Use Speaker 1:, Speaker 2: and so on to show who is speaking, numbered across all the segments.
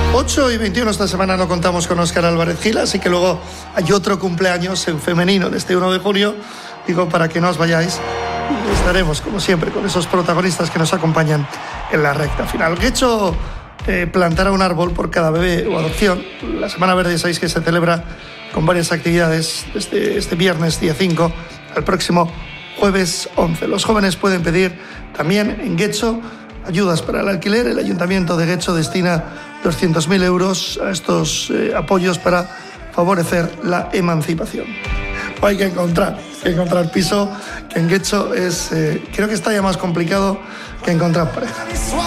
Speaker 1: 8:21 esta semana no contamos con Óscar Álvarez Gil, así que luego hay otro cumpleaños en femenino en este 1 de junio, digo, para que no os vayáis, y estaremos como siempre con esos protagonistas que nos acompañan en la recta final. Guecho plantará un árbol por cada bebé o adopción. La Semana Verde, sabéis que se celebra con varias actividades desde este viernes día 5 al próximo jueves 11. Los jóvenes pueden pedir también en Guecho ayudas para el alquiler. El Ayuntamiento de Guecho destina 200.000 euros a estos apoyos para favorecer la emancipación. Hay que encontrar piso, que en Guecho es, creo que está ya más complicado que encontrar pareja.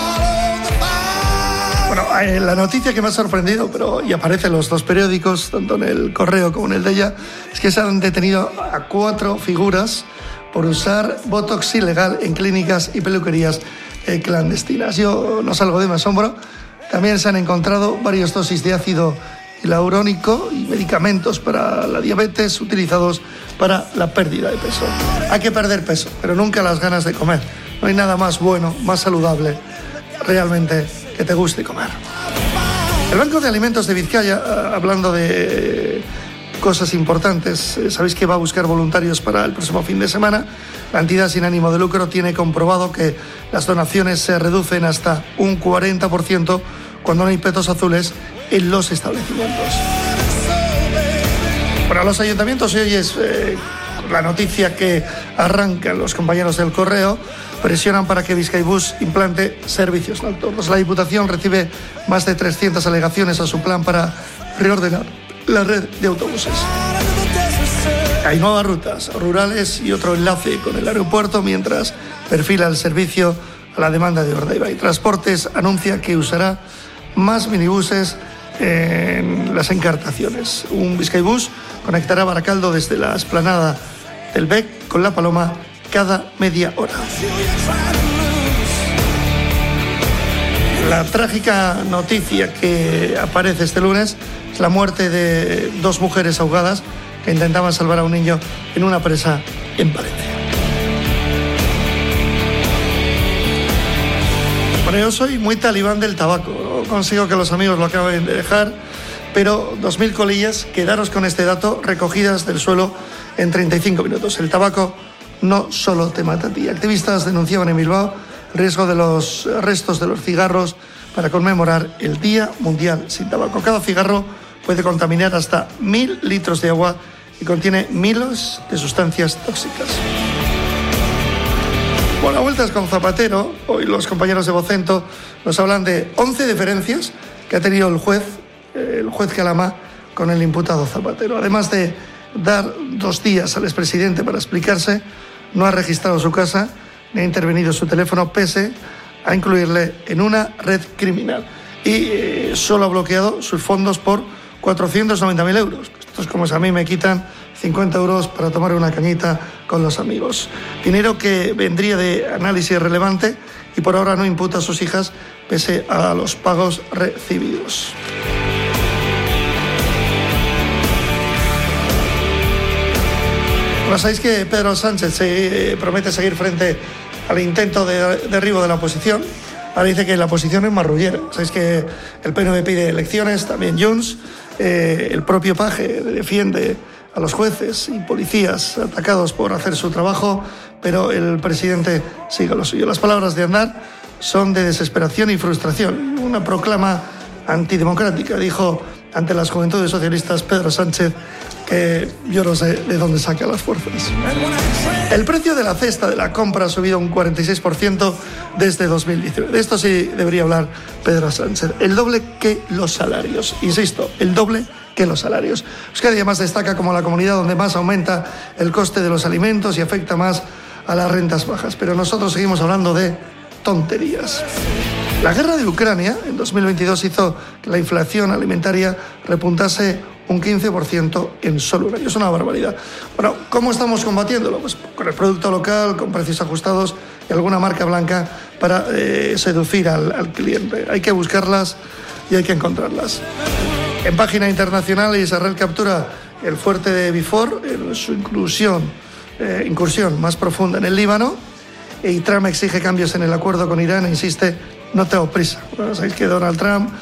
Speaker 1: Bueno, la noticia que me ha sorprendido, y aparece en los dos periódicos, tanto en El Correo como en el de ella, es que se han detenido a 4 figuras por usar botox ilegal en clínicas y peluquerías clandestinas. Yo no salgo de mi asombro. También se han encontrado varias dosis de ácido hialurónico y medicamentos para la diabetes utilizados para la pérdida de peso. Hay que perder peso, pero nunca las ganas de comer. No hay nada más bueno, más saludable, realmente, que te guste comer. El Banco de Alimentos de Vizcaya, hablando de cosas importantes, sabéis que va a buscar voluntarios para el próximo fin de semana. La entidad sin ánimo de lucro tiene comprobado que las donaciones se reducen hasta un 40% cuando no hay petos azules en los establecimientos. Para los ayuntamientos, hoy es la noticia que arrancan los compañeros del Correo, presionan para que Bizkaibus implante servicios nocturnos. La Diputación recibe más de 300 alegaciones a su plan para reordenar la red de autobuses. Hay nuevas rutas rurales y otro enlace con el aeropuerto mientras perfila el servicio a la demanda de Urdaibai. Transportes anuncia que usará más minibuses en las encartaciones. Un Bizkaibus conectará Baracaldo desde la explanada del Bec con La Paloma cada media hora. La trágica noticia que aparece este lunes es la muerte de 2 mujeres ahogadas que intentaban salvar a un niño en una presa en Palencia. Bueno, yo soy muy talibán del tabaco. No consigo que los amigos lo acaben de dejar, pero 2.000 colillas, quedaros con este dato, recogidas del suelo en 35 minutos. El tabaco no solo te mata a ti. Activistas denunciaban en Bilbao el riesgo de los restos de los cigarros para conmemorar el Día Mundial sin Tabaco. Cada cigarro puede contaminar hasta 1.000 litros de agua y contiene miles de sustancias tóxicas. Bueno, a vueltas con Zapatero, hoy los compañeros de Vocento nos hablan de 11 diferencias que ha tenido el juez Calama con el imputado Zapatero. Además de dar 2 días al expresidente para explicarse, no ha registrado su casa ni ha intervenido su teléfono, pese a incluirle en una red criminal. Y solo ha bloqueado sus fondos por 490.000 euros. Esto es como si a mí me quitan 50 euros para tomar una cañita con los amigos. Dinero que vendría de análisis relevante y por ahora no imputa a sus hijas pese a los pagos recibidos. Bueno, sabéis que Pedro Sánchez se promete seguir frente al intento de derribo de la oposición. Ahora dice que la oposición es marrullera. Sabéis que el PNV pide elecciones, también Junts. El propio Paje defiende a los jueces y policías atacados por hacer su trabajo, pero el presidente sigue lo suyo. Las palabras de Aznar son de desesperación y frustración. Una proclama antidemocrática, dijo ante las Juventudes Socialistas Pedro Sánchez, que yo no sé de dónde saca las fuerzas. El precio de la cesta de la compra ha subido un 46% desde 2019. De esto sí debería hablar Pedro Sánchez. El doble que los salarios. Insisto, el doble que los salarios. Euskadi además destaca como la comunidad donde más aumenta el coste de los alimentos y afecta más a las rentas bajas. Pero nosotros seguimos hablando de tonterías. La guerra de Ucrania en 2022 hizo que la inflación alimentaria repuntase un 15% en solo un año. Es una barbaridad. Bueno, ¿cómo estamos combatiéndolo? Pues con el producto local, con precios ajustados y alguna marca blanca para seducir al cliente. Hay que buscarlas y hay que encontrarlas. En página internacional, Israel captura el fuerte de Bifor en su incursión más profunda en el Líbano, y Trump exige cambios en el acuerdo con Irán e insiste: no tengo prisa. Bueno, sabéis que Donald Trump